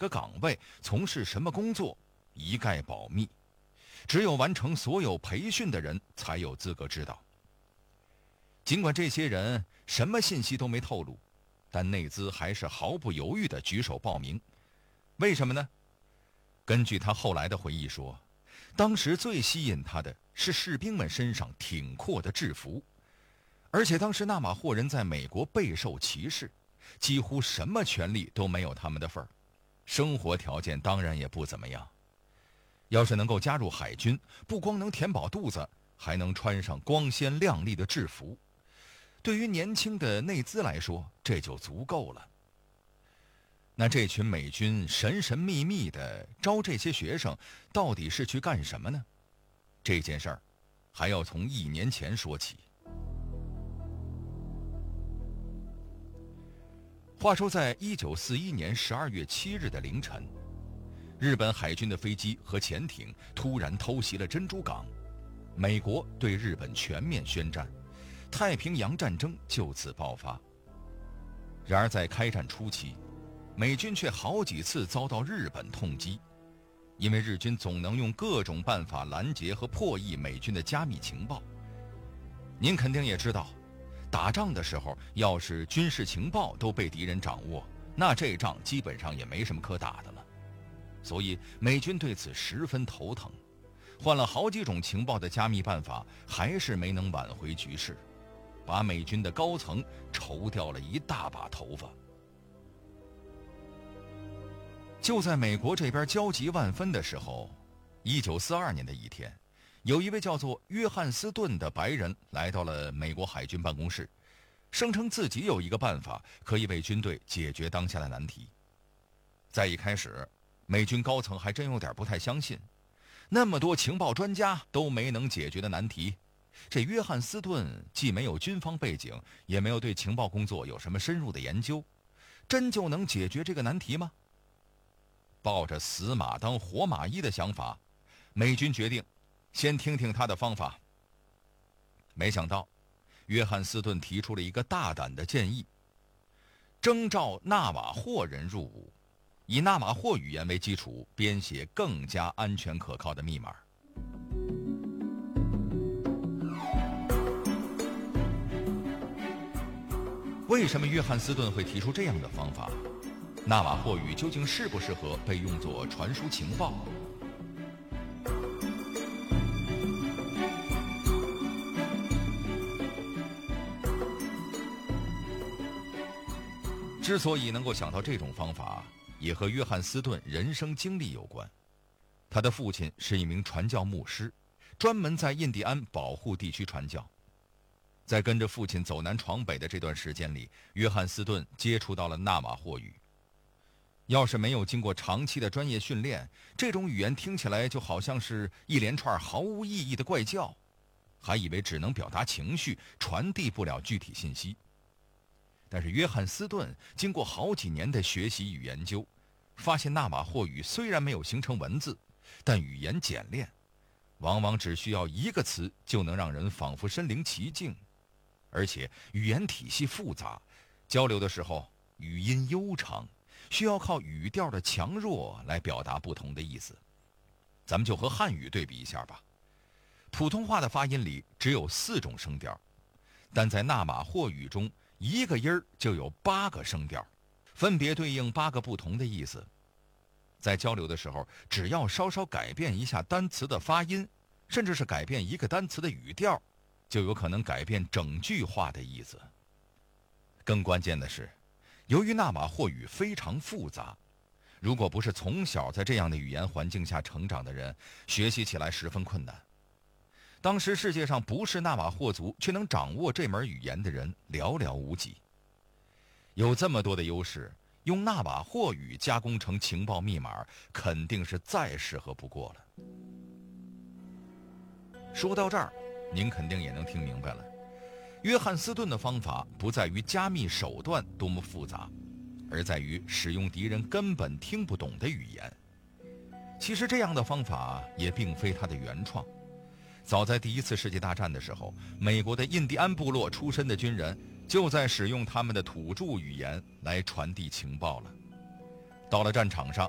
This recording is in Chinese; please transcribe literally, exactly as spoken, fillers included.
个岗位，从事什么工作，一概保密，只有完成所有培训的人才有资格知道。尽管这些人什么信息都没透露，但内兹还是毫不犹豫地举手报名。为什么呢？根据他后来的回忆说，当时最吸引他的是士兵们身上挺阔的制服，而且当时纳马霍人在美国备受歧视，几乎什么权利都没有他们的份儿，生活条件当然也不怎么样。要是能够加入海军，不光能填饱肚子，还能穿上光鲜亮丽的制服。对于年轻的内兹来说，这就足够了。那这群美军神神秘秘地招这些学生，到底是去干什么呢？这件事儿还要从一年前说起。话说在一九四一年十二月七日的凌晨，日本海军的飞机和潜艇突然偷袭了珍珠港，美国对日本全面宣战，太平洋战争就此爆发。然而在开战初期，美军却好几次遭到日本痛击，因为日军总能用各种办法拦截和破译美军的加密情报。您肯定也知道，打仗的时候要是军事情报都被敌人掌握，那这仗基本上也没什么可打的了。所以美军对此十分头疼，换了好几种情报的加密办法，还是没能挽回局势，把美军的高层愁掉了一大把头发。就在美国这边焦急万分的时候，一九四二年的一天，有一位叫做约翰斯顿的白人来到了美国海军办公室，声称自己有一个办法可以为军队解决当下的难题。在一开始，美军高层还真有点不太相信，那么多情报专家都没能解决的难题，这约翰斯顿既没有军方背景，也没有对情报工作有什么深入的研究，真就能解决这个难题吗？抱着死马当活马医的想法，美军决定先听听他的方法。没想到约翰斯顿提出了一个大胆的建议，征召纳瓦霍人入伍，以纳瓦霍语言为基础编写更加安全可靠的密码。为什么约翰斯顿会提出这样的方法？纳瓦霍语究竟适不适合被用作传输情报？之所以能够想到这种方法，也和约翰斯顿人生经历有关。他的父亲是一名传教牧师，专门在印第安保护地区传教。在跟着父亲走南闯北的这段时间里，约翰斯顿接触到了纳瓦霍语。要是没有经过长期的专业训练，这种语言听起来就好像是一连串毫无意义的怪叫，还以为只能表达情绪，传递不了具体信息。但是约翰斯顿经过好几年的学习与研究，发现纳瓦霍语虽然没有形成文字，但语言简练，往往只需要一个词就能让人仿佛身临其境，而且语言体系复杂，交流的时候语音悠长，需要靠语调的强弱来表达不同的意思。咱们就和汉语对比一下吧。普通话的发音里只有四种声调，但在纳瓦霍语中，一个音儿就有八个声调，分别对应八个不同的意思。在交流的时候，只要稍稍改变一下单词的发音，甚至是改变一个单词的语调，就有可能改变整句话的意思。更关键的是，由于纳瓦霍语非常复杂，如果不是从小在这样的语言环境下成长的人，学习起来十分困难。当时世界上不是纳瓦霍族却能掌握这门语言的人寥寥无几。有这么多的优势，用纳瓦霍语加工成情报密码，肯定是再适合不过了。说到这儿，您肯定也能听明白了，约翰斯顿的方法不在于加密手段多么复杂，而在于使用敌人根本听不懂的语言。其实这样的方法也并非他的原创，早在第一次世界大战的时候，美国的印第安部落出身的军人就在使用他们的土著语言来传递情报了。到了战场上，